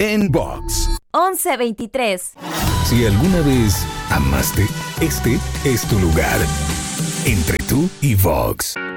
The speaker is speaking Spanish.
en Vox. 1123. Si alguna vez amaste, este es tu lugar. Entre tú y Vox.